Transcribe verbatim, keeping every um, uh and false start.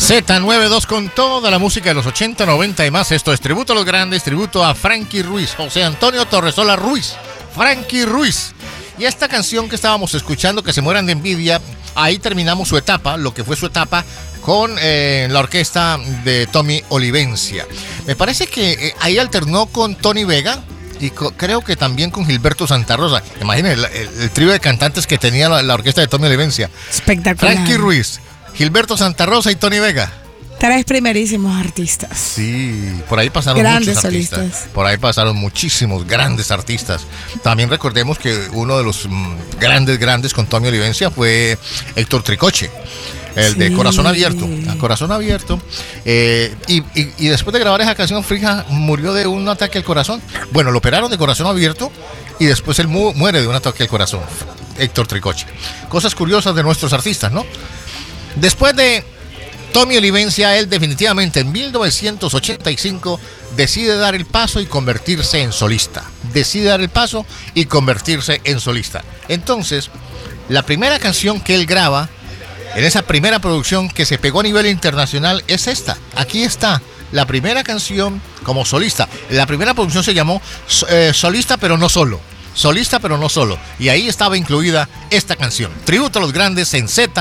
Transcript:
Z noventa y dos con toda la música de los ochenta, noventa y más. Esto es tributo a los grandes, tributo a Frankie Ruiz, José Antonio Torresola Ruiz, Frankie Ruiz. Y esta canción que estábamos escuchando, Que se mueran de envidia, ahí terminamos su etapa, lo que fue su etapa con eh, la orquesta de Tommy Olivencia. Me parece que eh, ahí alternó con Tony Vega y co- creo que también con Gilberto Santa Rosa. Imaginen el, el, el trío de cantantes que tenía la, la orquesta de Tommy Olivencia. Espectacular. Frankie Ruiz, Gilberto Santa Rosa y Tony Vega. Tres primerísimos artistas. Sí, por ahí pasaron Grandes muchos artistas. solistas. Por ahí pasaron muchísimos grandes artistas. También recordemos que uno de los mm, grandes, grandes con Tommy Olivencia fue Héctor Tricoche, el Sí. de Corazón Abierto. A Corazón Abierto. Eh, y, y, y después de grabar esa canción, Frija murió de un ataque al corazón. Bueno, lo operaron de corazón abierto y después él mu- muere de un ataque al corazón. Héctor Tricoche. Cosas curiosas de nuestros artistas, ¿no? Después de Tommy Olivencia, él definitivamente en mil novecientos ochenta y cinco decide dar el paso y convertirse en solista. Decide dar el paso y convertirse en solista. Entonces, la primera canción que él graba, en esa primera producción que se pegó a nivel internacional, es esta. Aquí está, la primera canción como solista. La primera producción se llamó eh, Solista pero no solo. Solista pero no solo. Y ahí estaba incluida esta canción. Tributo a los grandes en Z